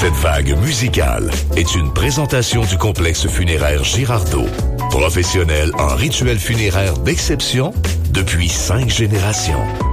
Cette vague musicale est une présentation du complexe funéraire Girardeau, professionnel en rituels funéraires d'exception depuis 5 générations.